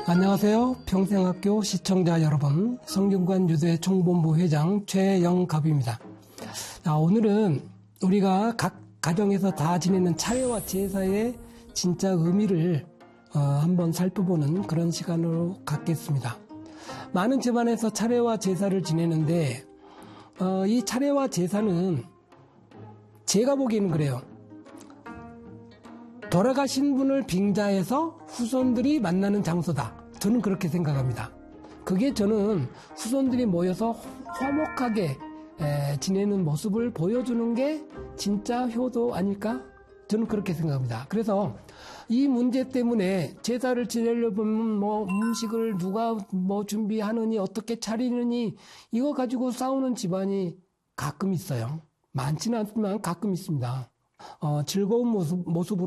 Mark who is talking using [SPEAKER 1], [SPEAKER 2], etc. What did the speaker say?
[SPEAKER 1] 안녕하세요. 평생학교 시청자 여러분, 성균관 유대 총본부 회장 최영갑입니다. 오늘은 우리가 각 가정에서 다 지내는 차례와 제사의 진짜 의미를 한번 살펴보는 그런 시간으로 갖겠습니다. 많은 집안에서 차례와 제사를 지내는데 이 차례와 제사는 제가 보기에는 그래요. 돌아가신 분을 빙자해서 후손들이 만나는 장소다. 저는 그렇게 생각합니다. 그게 저는 후손들이 모여서 화목하게 지내는 모습을 보여주는 게 진짜 효도 아닐까? 저는 그렇게 생각합니다. 그래서 이 문제 때문에 제사를 지내려면 음식을 누가 준비하느니 어떻게 차리느니 이거 가지고 싸우는 집안이 가끔 있어요. 많지는 않지만 가끔 있습니다. 즐거운 모습으로